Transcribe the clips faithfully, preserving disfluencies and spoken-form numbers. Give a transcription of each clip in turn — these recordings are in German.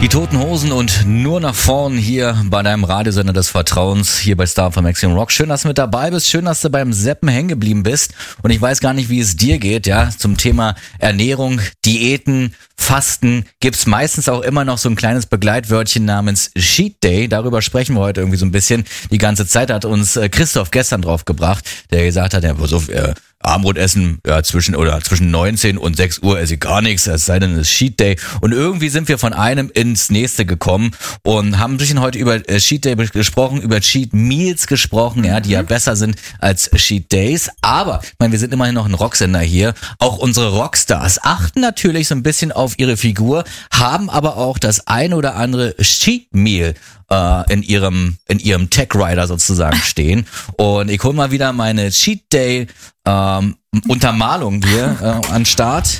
Die Toten Hosen und nur nach vorn hier bei deinem Radiosender des Vertrauens, hier bei Star von Maximum Rock. Schön, dass du mit dabei bist, schön, dass du beim Seppen hängen geblieben bist. Und ich weiß gar nicht, wie es dir geht, ja, zum Thema Ernährung, Diäten, Fasten gibt's meistens auch immer noch so ein kleines Begleitwörtchen namens Cheat Day. Darüber sprechen wir heute irgendwie so ein bisschen. Die ganze Zeit hat uns Christoph gestern drauf gebracht, der gesagt hat, ja, pass auf, äh, Abendbrot essen, ja, zwischen oder zwischen neunzehn und sechs Uhr esse ich gar nichts, es sei denn, es ist Cheat Day. Und irgendwie sind wir von einem ins nächste gekommen und haben ein bisschen heute über äh, Cheat Day gesprochen, über Cheat Meals gesprochen, ja, die ja besser sind als Cheat Days. Aber, ich meine, wir sind immerhin noch ein Rocksender hier. Auch unsere Rockstars achten natürlich so ein bisschen auf ihre Figur, haben aber auch das ein oder andere Cheat Meal in ihrem in ihrem Tech Rider sozusagen stehen. Und ich hole mal wieder meine Cheat Day ähm, Untermalung hier äh, an Start.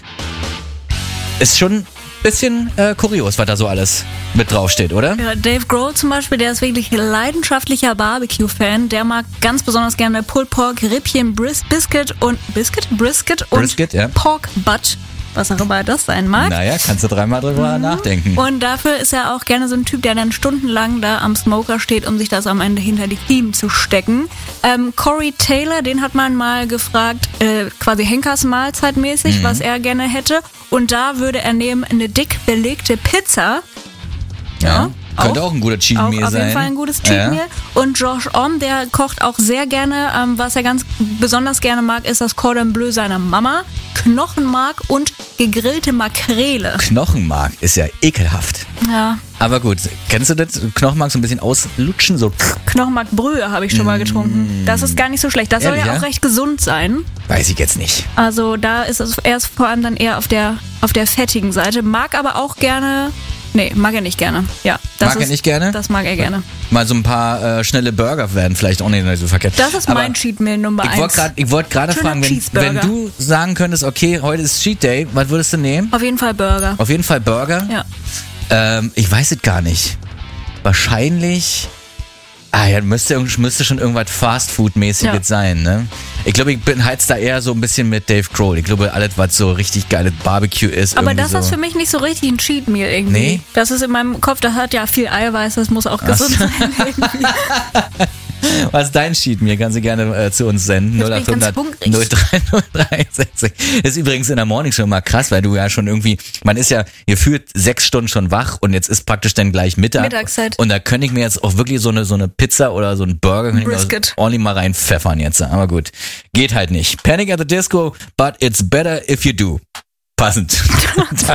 Ist schon ein bisschen äh, kurios, was da so alles mit draufsteht, oder? Ja, Dave Grohl zum Beispiel, der ist wirklich leidenschaftlicher Barbecue-Fan. Der mag ganz besonders gerne Pulled Pork, Rippchen, Bris Biscuit und Biscuit, Brisket und Brisket, ja. Pork Butt. Was auch immer das sein mag. Naja, kannst du dreimal drüber mhm. nachdenken. Und dafür ist er auch gerne so ein Typ, der dann stundenlang da am Smoker steht, um sich das am Ende hinter die Kiemen zu stecken. Ähm, Corey Taylor, den hat man mal gefragt, äh, quasi Henkers Mahlzeitmäßig, mhm. was er gerne hätte. Und da würde er nehmen eine dick belegte Pizza. Ja. ja. Könnte auch, auch ein guter Cheat Meal sein. Auf jeden Fall ein gutes Cheat Meal. Ja. Und Josh Om, der kocht auch sehr gerne. Ähm, was er ganz besonders gerne mag, ist das Cordon Bleu seiner Mama, Knochenmark und gegrillte Makrele. Knochenmark ist ja ekelhaft. Ja. Aber gut, kennst du das? Knochenmark so ein bisschen auslutschen? So. Knochenmarkbrühe habe ich schon mal getrunken. Das ist gar nicht so schlecht. Das Ehrlich, soll ja auch ja? recht gesund sein. Weiß ich jetzt nicht. Also da ist es erst vor allem dann eher auf der, auf der fettigen Seite. Mag aber auch gerne... Nee, mag er nicht gerne. Ja, das mag ist, er nicht gerne? Das mag er gerne. Mal so ein paar äh, schnelle Burger werden vielleicht auch nicht so verkehrt. Das ist aber mein Cheat Meal Nummer ich wollt eins. Ich wollte gerade fragen, wenn, wenn du sagen könntest, okay, heute ist Cheat Day, was würdest du nehmen? Auf jeden Fall Burger. Auf jeden Fall Burger? Ja. Ähm, ich weiß es gar nicht. Wahrscheinlich... Ah ja, müsste, müsste schon irgendwas Fast-Food-mäßiges ja. sein, ne? Ich glaube, ich bin heiz da eher so ein bisschen mit Dave Grohl. Ich glaube, alles, was so richtig geiles Barbecue ist. Aber das so. ist für mich nicht so richtig ein Cheat Meal irgendwie. Nee? Das ist in meinem Kopf, das hat ja viel Eiweiß, das muss auch gesund sein irgendwie. Was ist dein Cheat Meal? Kannst du gerne äh, zu uns senden. null acht hundert null drei null drei sechzig. Ist übrigens in der Morning Show mal krass, weil du ja schon irgendwie, man ist ja, ihr fühlt sechs Stunden schon wach und jetzt ist praktisch dann gleich Mittag. Mittagszeit. Und da könnte ich mir jetzt auch wirklich so eine, so eine Pizza oder so einen Burger Brisket ordentlich mal reinpfeffern jetzt. Aber gut, geht halt nicht. Panic at the Disco, but it's better if you do. Passend.